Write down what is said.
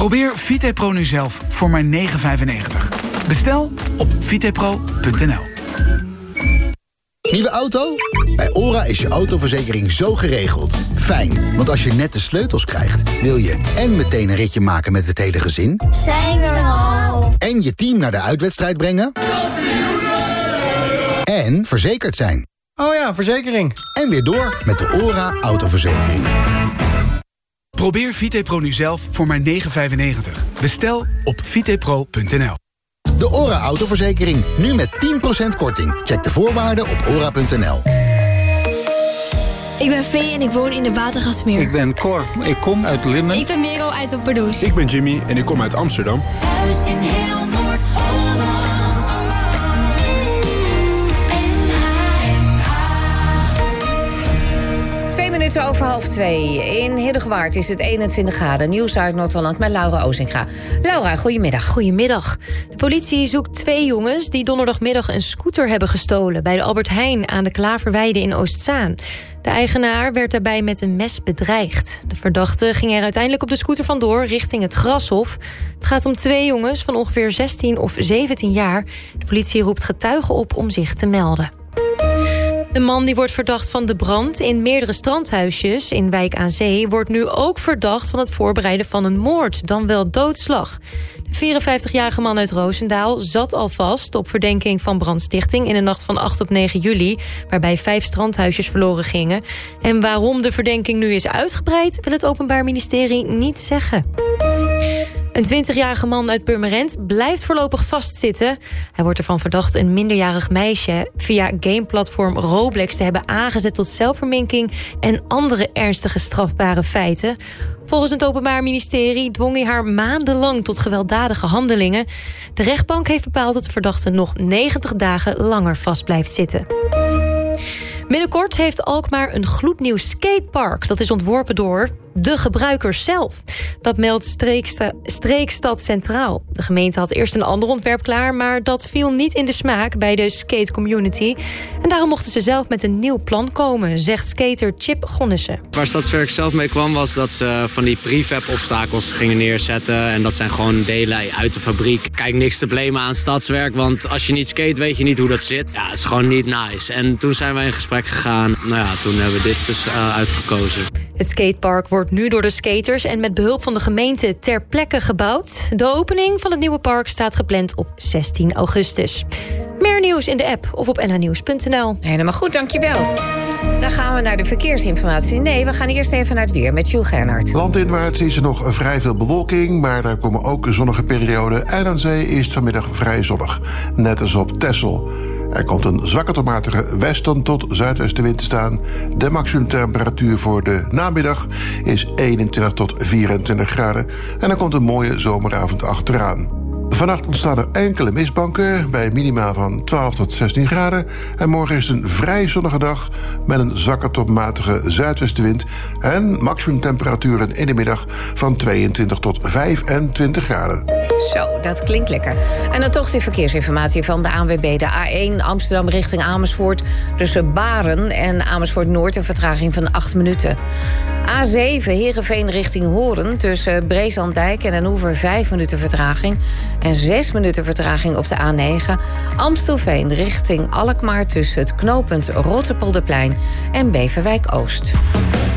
Probeer VitePro nu zelf voor maar €9,95. Bestel op vitepro.nl. Nieuwe auto? Bij OHRA is je autoverzekering zo geregeld. Fijn, want als je net de sleutels krijgt, wil je en meteen een ritje maken met het hele gezin. Zijn we er al? En je team naar de uitwedstrijd brengen. En verzekerd zijn. Oh ja, verzekering. En weer door met de OHRA autoverzekering. Probeer VitePro nu zelf voor maar €9,95. Bestel op vitepro.nl. De OHRA autoverzekering, nu met 10% korting. Check de voorwaarden op ora.nl. Ik ben Vee en ik woon in de Watergasmeer. Ik ben Cor, ik kom uit Limmen. Ik ben Merel uit Opperdoes. Ik ben Jimmy en ik kom uit Amsterdam. Thuis in heel Noord-Holland. 2 minuten over 1:30. In Heerdegewaard is het 21 graden. Nieuws uit Noord-Holland met Laura Ozinga. Laura, goedemiddag. Goedemiddag. De politie zoekt 2 jongens die donderdagmiddag een scooter hebben gestolen bij de Albert Heijn aan de Klaverweide in Oostzaan. De eigenaar werd daarbij met een mes bedreigd. De verdachte ging er uiteindelijk op de scooter vandoor richting het Grashof. Het gaat om 2 jongens van ongeveer 16 of 17 jaar. De politie roept getuigen op om zich te melden. De man die wordt verdacht van de brand in meerdere strandhuisjes in Wijk aan Zee wordt nu ook verdacht van het voorbereiden van een moord, dan wel doodslag. De 54-jarige man uit Roosendaal zat al vast op verdenking van brandstichting in de nacht van 8 op 9 juli, waarbij 5 strandhuisjes verloren gingen. En waarom de verdenking nu is uitgebreid, wil het Openbaar Ministerie niet zeggen. Een 20-jarige man uit Purmerend blijft voorlopig vastzitten. Hij wordt ervan verdacht een minderjarig meisje via gameplatform Roblox te hebben aangezet tot zelfverminking en andere ernstige strafbare feiten. Volgens het Openbaar Ministerie dwong hij haar maandenlang tot gewelddadige handelingen. De rechtbank heeft bepaald dat de verdachte nog 90 dagen langer vast blijft zitten. Binnenkort heeft Alkmaar een gloednieuw skatepark. Dat is ontworpen door de gebruikers zelf. Dat meldt Streekstad Centraal. De gemeente had eerst een ander ontwerp klaar, maar dat viel niet in de smaak bij de skate community. En daarom mochten ze zelf met een nieuw plan komen, zegt skater Chip Gonnissen. Waar Stadswerk zelf mee kwam was dat ze van die prefab obstakels gingen neerzetten. En dat zijn gewoon delen uit de fabriek. Kijk, niks te blamen aan Stadswerk, want als je niet skate weet je niet hoe dat zit. Ja, het is gewoon niet nice. En toen zijn wij in gesprek gegaan. Nou ja, toen hebben we dit dus uitgekozen. Het skatepark wordt nu door de skaters en met behulp van de gemeente ter plekke gebouwd. De opening van het nieuwe park staat gepland op 16 augustus. Meer nieuws in de app of op nhnieuws.nl. Helemaal goed, dankjewel. Dan gaan we naar de verkeersinformatie. Nee, we gaan eerst even naar het weer met Jules Gernhardt. Landinwaarts is er nog vrij veel bewolking, maar daar komen ook zonnige perioden. En aan zee is het vanmiddag vrij zonnig, net als op Texel. Er komt een zwakke tot matige westen tot zuidwestenwind te staan. De maximumtemperatuur voor de namiddag is 21 tot 24 graden. En er komt een mooie zomeravond achteraan. Vannacht ontstaan er enkele mistbanken bij minima van 12 tot 16 graden. En morgen is het een vrij zonnige dag met een zwakke tot matige zuidwestenwind. En maximumtemperaturen in de middag van 22 tot 25 graden. Zo, dat klinkt lekker. En dan toch de verkeersinformatie van de ANWB. De A1 Amsterdam richting Amersfoort tussen Baren en Amersfoort Noord een vertraging van 8 minuten. A7 Heerenveen richting Hoorn tussen Breeslanddijk en Den Oever 5 minuten vertraging. En 6 minuten vertraging op de A9 Amstelveen richting Alkmaar tussen het knooppunt Rotterpolderplein en Beverwijk Oost.